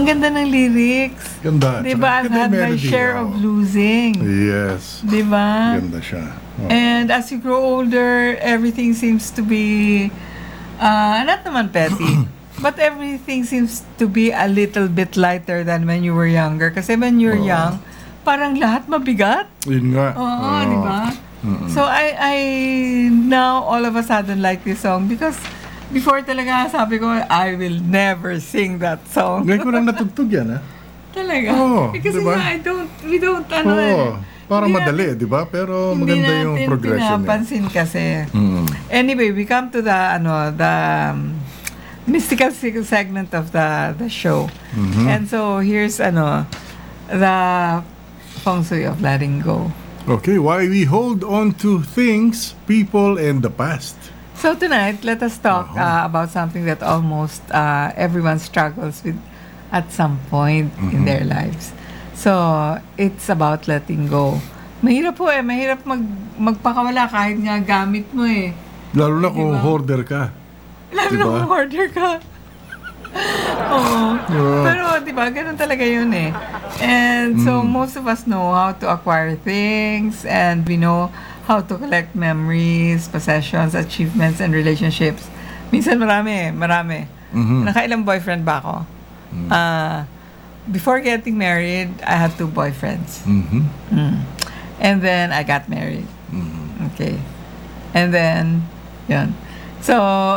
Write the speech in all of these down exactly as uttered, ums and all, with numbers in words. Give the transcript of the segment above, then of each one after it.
ganda ng lyrics. Ganda. Diba? I've had my share oh. of losing. Yes. Diba? Ganda siya. Oh. And as you grow older, everything seems to be, uh, not naman petty, but everything seems to be a little bit lighter than when you were younger. Kasi when you're Oh. young, parang lahat mabigat. Yun nga. Oo, Oh. di ba? Mm-mm. So I I now all of a sudden like this song because before talaga sabi ko I will never sing that song. Ngayon ko lang natugtog yan, ha? Talaga. Oo, Kasi diba? nga, I don't we don't ano Oo. eh. Parang Hindi madali, natin- di ba? Pero Hindi maganda yung natin progression niya. pinapansin kasi. Mm. Anyway, we come to the ano the um, mystical se- segment of the the show. Mhm. And so here's ano the feng shui of letting go. Okay, why we hold on to things, people, and the past. So tonight, let us talk uh, about something that almost uh, everyone struggles with at some point in their lives. So, it's about letting go. Mahirap po eh, mahirap mag magpakawala kahit nga gamit mo eh. Lalo na kung Diba? hoarder ka. Lalo na Diba? kung order ka. Oo. Yeah. Pero, di ba, ganun talaga yun eh. And so, most of us know how to acquire things and we know how to collect memories, possessions, achievements, and relationships. Minsan marami, marami. Mhm. Nakailang boyfriend ba ako? Ah, before getting married, I had two boyfriends. Mhm. Mm. And then, I got married. Okay. And then, yun. So,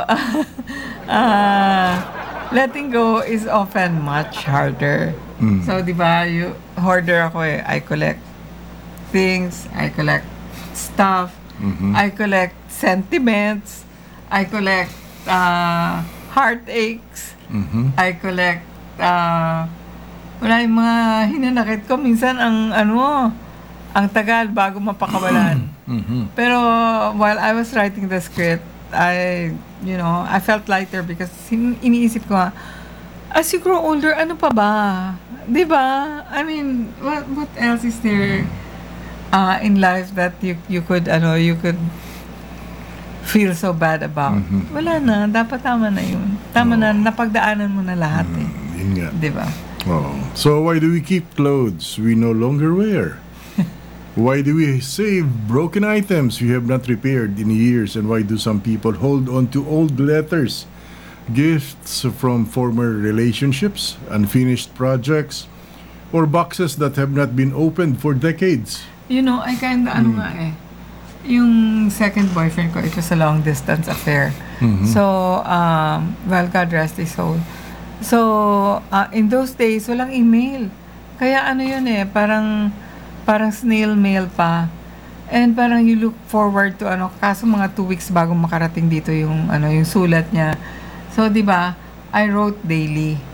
uh, letting go is often much harder. Mm. So, di ba, you, hoarder ako eh. I collect things, I collect stuff, Mhm. I collect sentiments, I collect uh, heartaches, Mhm. I collect uh, wala yung mga hinanakit ko. Minsan ang ano, ang tagal bago mapakawalan. Mhm. Pero while I was writing the script, I, you know, I felt lighter because hin- iniisip ko nga, as you grow older, ano pa ba? Di ba? I mean, what what else is there uh, in life that you you could, ano, you could feel so bad about? Mhm. Wala na. Dapat tama na yun. Tama na. Napagdaanan mo na lahat eh. Yun nga. Di ba? Oh. So why do we keep clothes we no longer wear? Why do we save broken items we have not repaired in years? And why do some people hold on to old letters, gifts from former relationships, unfinished projects, or boxes that have not been opened for decades? You know, I kind of, ano nga eh, yung second boyfriend ko, it was a long distance affair. Mhm. So, um, well, God rest his soul. So, uh, in those days, walang email. Kaya ano yun eh, parang, parang snail mail pa. And parang you look forward to ano, kaso mga two weeks bago makarating dito yung, ano, yung sulat niya. So, di ba, I wrote daily.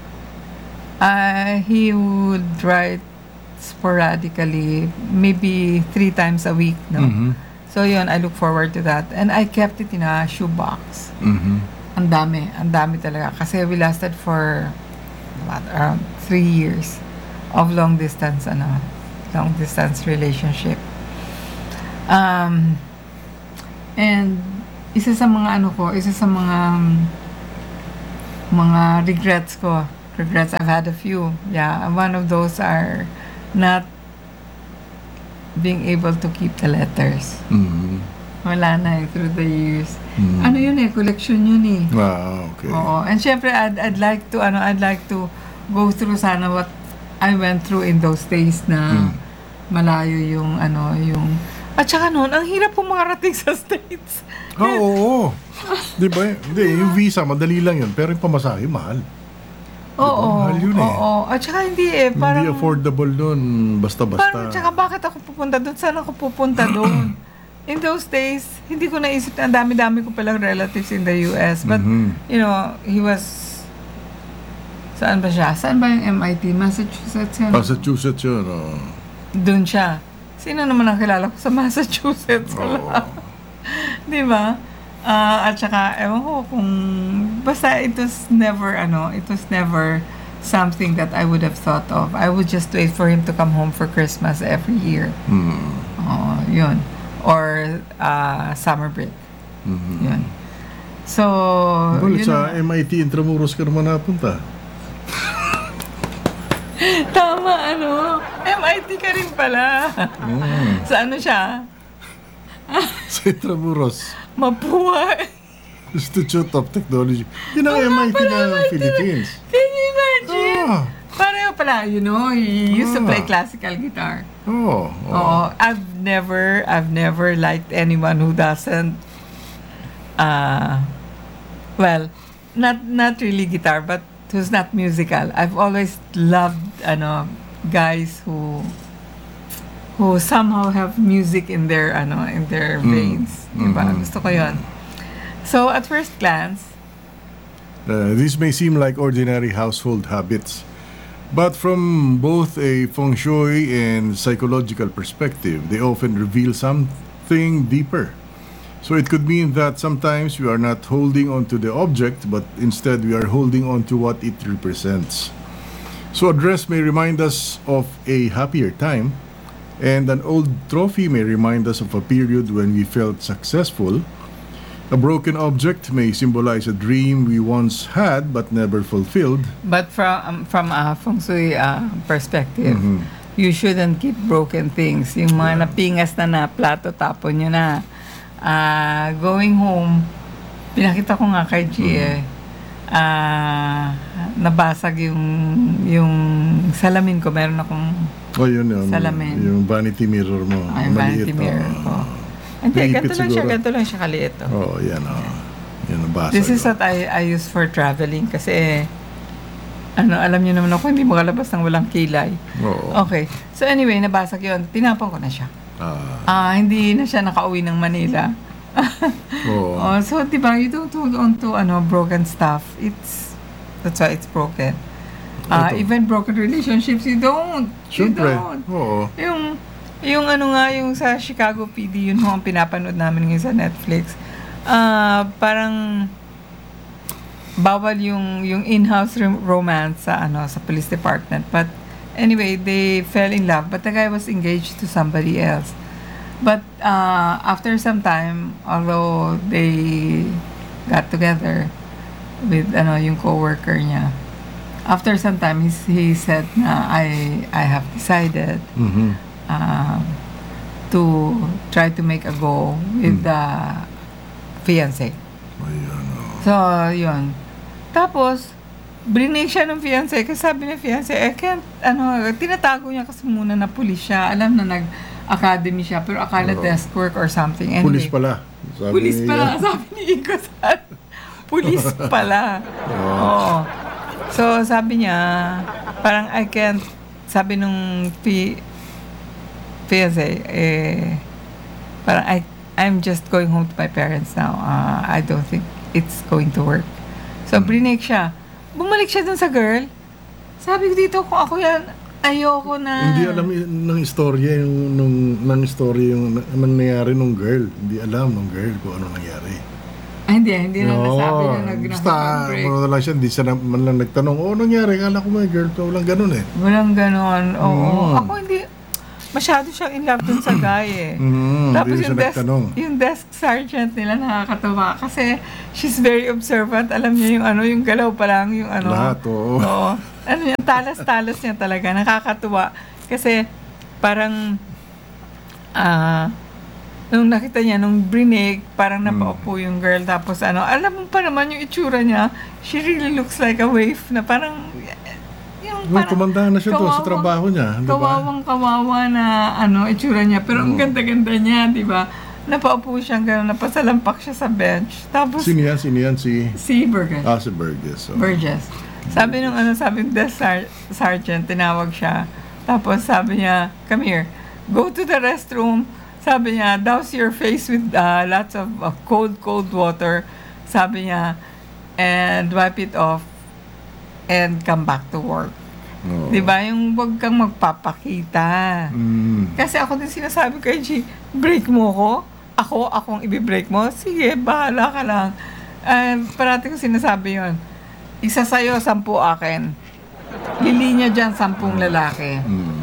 Uh, he would write sporadically, maybe three times a week, no? Mhm. So yun, I look forward to that. And I kept it in a shoebox. Mhm. Ang dami, ang dami talaga. Kasi we lasted for, what, around three years of long distance, ano, long distance relationship. Um, and isa sa mga ano ko, isa sa mga um, mga regrets ko. Regrets, I've had a few. Yeah, one of those are not being able to keep the letters. Mhm. Wala na eh, through the years. Mhm. Ano yun eh, collection yun eh. Ah, okay. Oo. And syempre, I'd, I'd like to, ano, I'd like to go through sana what I went through in those days na Mm. malayo yung, ano, yung... At saka noon, ang hirap po makarating sa States. Ah, oo, oo. Di ba? Hindi, yung visa, madali lang yun. Pero yung pamasahe, mahal. Oo. mahal yun eh. Oo. At saka hindi eh, parang... Hindi affordable doon, basta-basta. Parang, tsaka bakit ako pupunta doon? Saan ako pupunta doon? In those days, hindi ko naisip na ang dami-dami ko palang relatives in the U S. But, Mhm. you know, he was... Saan ba siya? Saan ba yung M I T? Massachusetts yan? Massachusetts yun, oh. Doon siya. Sino naman ang kilala ko sa Massachusetts? Wala. Di ba? Ah, at saka, ewan ko kung... Basta it was never, ano, it was never something that I would have thought of. I would just wait for him to come home for Christmas every year. Hmm. Oh, yun. Or uh, summer break. Mhm. Yun. So, Well, yun sa naman. M I T Intramuros ka naman napunta. Ma, ano, M I T ka rin pala. Mm. Sa ano siya? Sa Intramuros Mapua. Institute of Technology. Yun ang M I T pala, ng M I T. Philippines. Can you imagine? Ah. Pareho pala, you know, he used to Ah. play classical guitar. Oh, oh. Oo. I've never, I've never liked anyone who doesn't, uh, well, not not really guitar, but who's not musical. I've always loved, ano, guys who, who somehow have music in their, ano, in their veins. Diba? Mhm. Gusto ko yun. So, at first glance, Uh, these may seem like ordinary household habits, but from both a feng shui and psychological perspective, they often reveal something deeper. So it could mean that sometimes we are not holding on to the object, but instead we are holding on to what it represents. So a dress may remind us of a happier time, and an old trophy may remind us of a period when we felt successful. A broken object may symbolize a dream we once had but never fulfilled. but from um, from a feng shui uh, perspective, Mhm. you shouldn't keep broken things. Yung mga Yeah. napingas na na plato, tapon nyo na. Ah, going home, pinakita ko nga kay G eh, ah, nabasag yung, yung salamin ko. Meron akong Oh, yun yun. Salamin. Yung vanity mirror mo. ay, maliit, vanity mirror oh. ko. Hindi, Naipit ganito lang siya, siguro. ganito lang siya kaliit. Oh. Oh, yan oh. Yan ang basag. This is oh. what I, I use for traveling kasi ano, alam niyo naman ako, hindi makalabas ng walang kilay. Oo. Okay. So anyway, nabasag yun. Tinapon ko na siya. Ah, Ah, hindi na siya nakauwi ng Manila. oo. Oh, so, di ba, you don't hold on to ano, broken stuff. It's, that's why it's broken. Ah, Ito. even broken relationships, you don't. You Siyempre. don't. Oo. Yung, yung ano nga, yung sa Chicago P D, yun ho ang pinapanood namin ngayon sa Netflix. Ah, parang, bawal yung, yung in-house rom- romance sa, ano, sa police department. But, anyway, they fell in love, but the guy was engaged to somebody else. But, uh, after some time, although they got together with, ano, yung coworker niya, after some time, he, he said na, I, I have decided Mhm. um, to try to make a go with Hmm. the fiancé. Ayan, oh. So, yun. Tapos, brinake siya ng fiancé kasi sabi ng fiancé, I can't, ano, tinatago niya kasi muna na pulis siya. Alam na nag-academy siya, pero akala Oo. desk work or something. Anyway, Pulis pala. Sabi Pulis niya. pala, sabi ni Iko San. Pulis pala. Oo. So, sabi niya, parang I can't, sabi nung fi, fiancé, eh, parang I, I'm just going home to my parents now. Uh, I don't think it's going to work. So, brinake siya. Bumalik siya dun sa girl. Sabi ko dito, kung ako yan, ayoko na. Hindi alam y- ng istorya yung nung ng istorya yung na- nangyayari nung girl. Hindi alam ng girl kung ano nangyari. Ay, hindi, hindi na nasabi na nag Basta, break. ano na lang siya, hindi siya na, man lang nagtanong, oh, ano nangyari? Kala ko may girl, walang ganun eh. Walang ganon. Oo. Mm. Ako hindi, masyado siyang in love dun sa guy eh. Mm, Tapos hindi siya yung desk, nagtanong. yung desk sergeant nila nakakatawa kasi she's very observant. Alam niya yung ano, yung galaw pa lang, yung ano. Lahat, oo. Oo. Ano yung talas-talas niya talaga. Nakakatuwa. Kasi parang ah nung nakita niya, nung brinake, parang napaupo yung girl. Tapos ano, alam mo pa naman yung itsura niya, she really looks like a waif na parang yung Nung tumanda na siya doon sa kawawang- trabaho niya, di ba? Kawawang kawawa na ano, itsura niya. Pero ang ganda-ganda niya, di ba? Napaupo siyang gano'n, napasalampak siya sa bench. Tapos, Sino yan? Sino yan? Si si Burgess. ah, si Burgess. So. Burgess. Sabi nung ano, sabi ng desk sar- sergeant, tinawag siya. Tapos sabi niya, come here, go to the restroom. Sabi niya, douse your face with uh, lots of uh, cold, cold water. Sabi niya, and wipe it off and come back to work. Oo. Di ba? Yung wag kang magpapakita. Mm. Kasi ako din sinasabi kay G, break mo ko? Ako, akong ibibreak mo? Sige, bahala ka lang. Uh, parati ko sinasabi yon. Isa sa'yo, sampu akin. Lilinya dyan, sampung lalaki. Mm.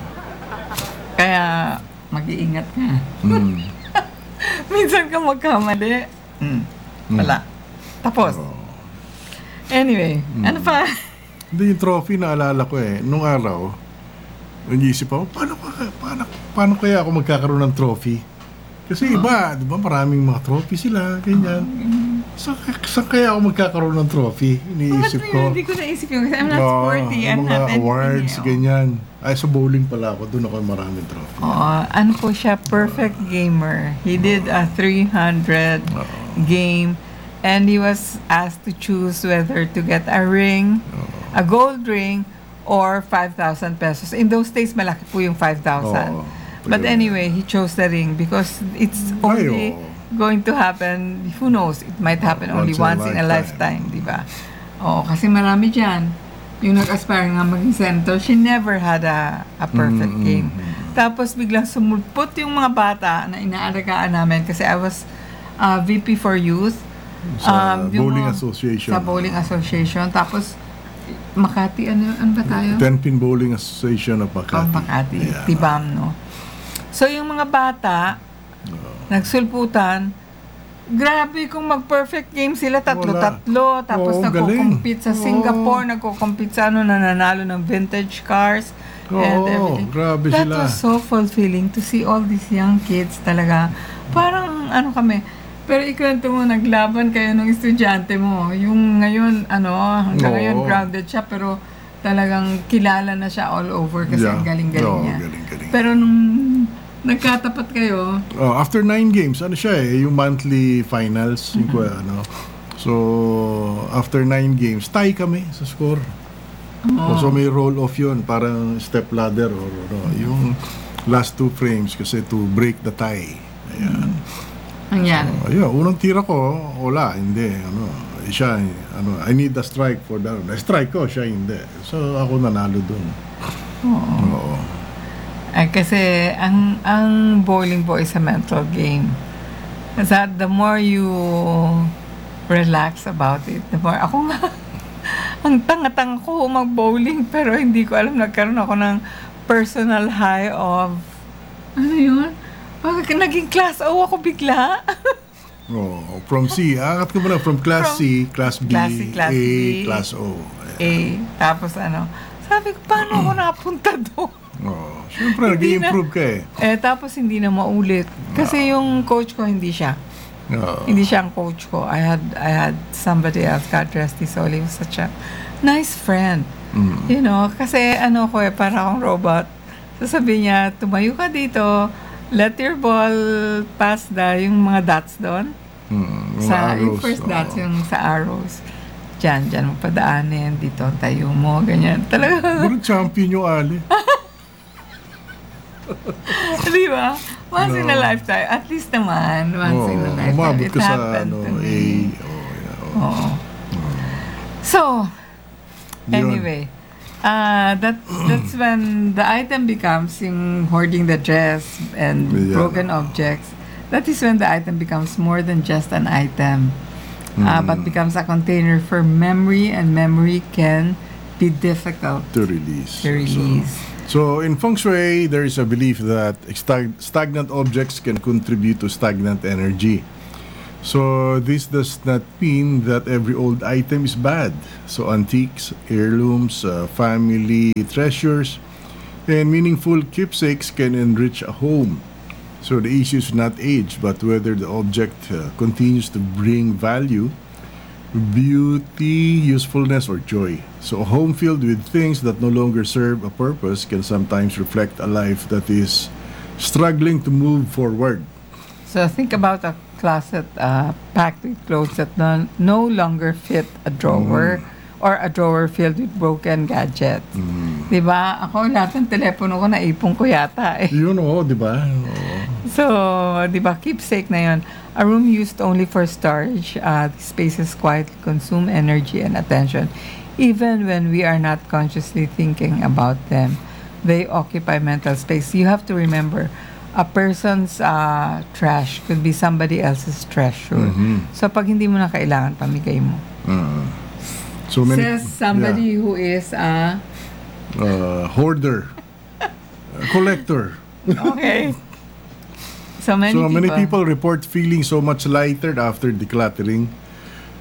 Kaya, mag-iingat ka. Mm. Minsan ka magkamali. Mm. Wala. Tapos. Oo. Anyway, ano pa? Hindi, yung trophy naalala ko eh. Nung araw, Nag-iisip ako, paano, ka- paano, paano kaya ako magkakaroon ng trophy? Kasi iba, di ba, maraming mga trophy sila, ganyan. Sa, saan kaya ako magkakaroon ng trophy? Iniisip Bakit ko. Hindi ko naisip yun kasi I'm not Oo, sporty. I'm mga not anything. awards, eh, oh. ganyan. Ay, sa bowling pala ako, doon ako maraming trophy. Oo, ano po siya, perfect gamer. He did a three hundred game and he was asked to choose whether to get a ring, a gold ring, or five thousand pesos. In those days, malaki po yung five thousand. Oo. But Ayun. anyway, he chose the ring because it's only Ay, oo. going to happen, who knows, it might happen only Once once in a in a lifetime, di ba? Oo, kasi marami dyan. Yung nag-aspire nga maging senator, she never had a, a perfect Mm, mm, game. mm. Tapos biglang sumulpot yung mga bata na inaalagaan namin kasi I was uh, V P for youth. Sa yung bowling mga- association. Sa bowling association. Tapos, Makati, ano, ano ba tayo? Ten-Pin Bowling Association of Oh, Makati. Makati. Ayan. Tibam, no? So, yung mga bata, nagsulputan, grabe kung mag-perfect game sila, tatlo-tatlo. Tapos Oo, nagko-compete sa galing. Singapore, nagko-compete sa ano, nananalo ng vintage cars. and Oo, everything. grabe That sila. was so fulfilling to see all these young kids talaga. Parang ano kami, pero ikwento mo, naglaban kayo ng estudyante mo. Yung ngayon, ano, hanggang Oo. ngayon grounded siya, pero talagang kilala na siya all over kasi Yeah. ang galing-galing Oo, niya. galing-galing. Pero nung nagkatapat kayo, Oh, after nine games, ano siya eh, yung monthly finals, yung Mm-hmm. kwa- ano. So, after nine games, tie kami sa score. oh, So, may roll off yun, parang step ladder or ano, yung last two frames kasi to break the tie. Ayan. ang yan. Oh, ayun, unang tira ko, wala, hindi, ano, siya, ano, I need a strike for that. Na-strike ko, siya hindi. So, ako nanalo dun. Oo. Ay, kasi ang ang bowling po is a mental game. That the more you relax about it, the more ako nga ang tanga-tanga ko mag-bowling pero hindi ko alam, nagkaroon ako ng personal high of ano yun? Bakit naging class O ako bigla? Oh, from C, aangat ko muna from class From C, class B, class C, class A, B. class O. eh, tapos ano, sabi ko, paano ako napunta doon? Oh, syempre Hindi na- nag-improve ka eh. Eh, tapos hindi na maulit. Kasi yung coach ko, hindi siya. Oo. Hindi siya ang coach ko. I had I had somebody else, God rest his soul. He was such a nice friend. Mm. You know, kasi ano ko eh, para akong robot. Sasabihin niya, tumayo ka dito, let your ball pass the, yung mga dots doon. Mm, mga Sa, yung arrows, first oo. dots, yung sa arrows. Diyan, diyan mo padaanin, dito ang tayo mo, ganyan. Talaga, Puro champion yung Ali. di ba? Once in a No. lifetime. At least naman, once in a Oo, lifetime. umabot It ka sa happened ano, to A. me. Oh, yeah, oh. Oo. So, Yun. anyway, uh, that that's when the item becomes yung hoarding the dress and Yeah. broken objects. That is when the item becomes more than just an item, uh, Mm. but becomes a container for memory, and memory can be difficult To release. to release. So, so in feng shui, there is a belief that stag- stagnant objects can contribute to stagnant energy. So, this does not mean that every old item is bad. So, antiques, heirlooms, uh, family treasures, and meaningful keepsakes can enrich a home. So, the issue is not age, but whether the object uh, continues to bring value, beauty, usefulness, or joy. So, a home filled with things that no longer serve a purpose can sometimes reflect a life that is struggling to move forward. So think about a closet uh, packed with clothes that no, no longer fit a drawer, or a drawer filled with broken gadgets. Mm. Di ba? Ako, lahat ng telepono ko, naipon ko yata eh. Yun, oo, di ba? Oo. So, di ba, keepsake na yun. A room used only for storage, uh, these spaces quietly consume energy and attention. Even when we are not consciously thinking about them, they occupy mental space. You have to remember, a person's uh, trash could be somebody else's treasure. Mhm. So, pag hindi mo na kailangan, pamigay mo. Uh, so many, Says somebody who is, uh, yeah. uh, hoarder, uh, collector. okay. So many so people. many people report feeling so much lighter after decluttering.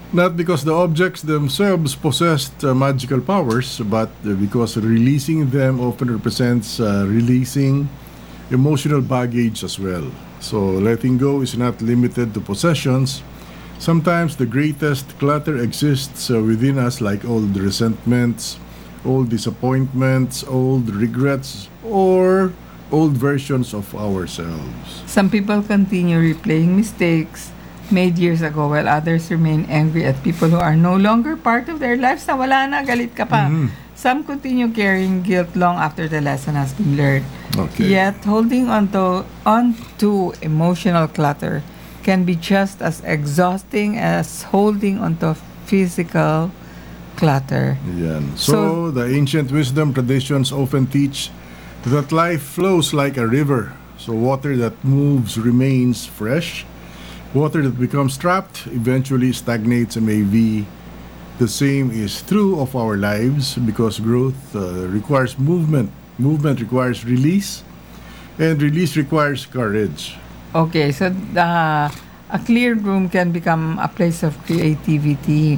Not because the objects themselves possessed uh, magical powers, but uh, because releasing them often represents uh, releasing emotional baggage as well. So, letting go is not limited to possessions. Sometimes the greatest clutter exists uh, within us, like old resentments, old disappointments, old regrets, or old versions of ourselves. Some people continue replaying mistakes made years ago while others remain angry at people who are no longer part of their lives na wala na, galit ka pa. Mhm. Some continue carrying guilt long after the lesson has been learned. Okay. Yet, holding on to, on to emotional clutter can be just as exhausting as holding onto physical clutter. Yan. So, So- the ancient wisdom traditions often teach that life flows like a river. So, water that moves remains fresh. Water that becomes trapped eventually stagnates and may be. The same is true of our lives because growth uh, requires movement. Movement requires release, and release requires courage. Okay, so the, a cleared room can become a place of creativity.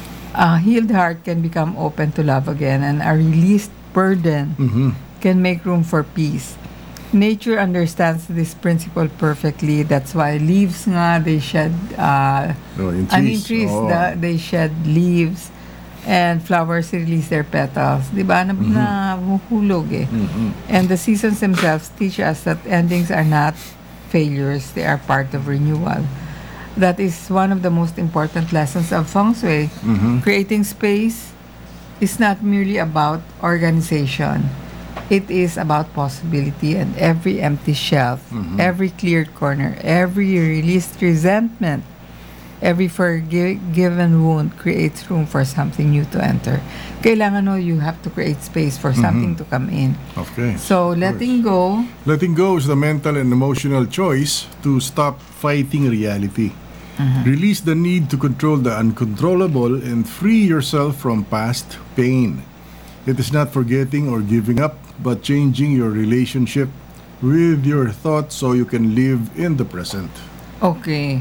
A healed heart can become open to love again, and a released burden Mhm. can make room for peace. Nature understands this principle perfectly. That's why leaves nga, they shed, uh, Oh, in I mean trees. trees, Oh. the, they shed leaves, and flowers release their petals. Di ba? Na, nahuhulog eh. Mhm. And the seasons themselves teach us that endings are not failures, they are part of renewal. That is one of the most important lessons of Feng Shui. Mhm. Creating space is not merely about organization. It is about possibility, and every empty shelf, every cleared corner, every released resentment, every forgiven wound creates room for something new to enter. Kailangan no, you have to create space for something to come in. Okay. So Of letting course. go, Letting go is the mental and emotional choice to stop fighting reality. Release the need to control the uncontrollable and free yourself from past pain. It is not forgetting or giving up, but changing your relationship with your thoughts so you can live in the present. okay.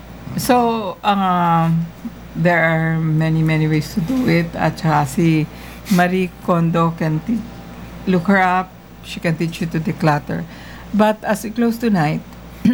So, um, there are many, many ways to do it. At saka si Marie Kondo can teach, look her up, she can teach you to declutter. But as we close tonight,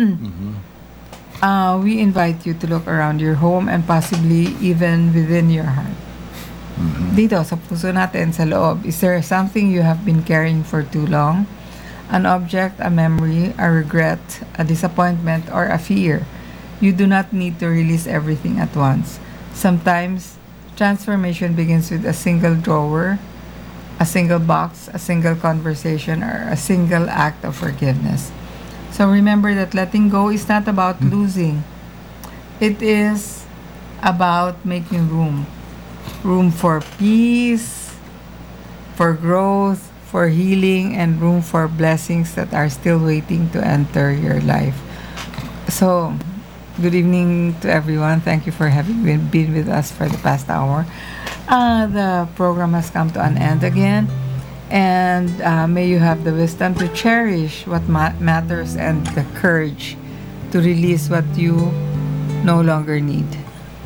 uh, we invite you to look around your home and possibly even within your heart. Dito, sa puso natin, sa loob, is there something you have been carrying for too long? An object, a memory, a regret, a disappointment, or a fear? You do not need to release everything at once. Sometimes, transformation begins with a single drawer, a single box, a single conversation, or a single act of forgiveness. So remember that letting go is not about losing. It is about making room. Room for peace, for growth, for healing, and room for blessings that are still waiting to enter your life. So, good evening to everyone. Thank you for having been, been with us for the past hour. Uh, the program has come to an end again. And uh, may you have the wisdom to cherish what ma- matters and the courage to release what you no longer need.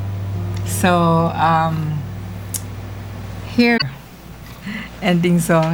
So, um, here, ending song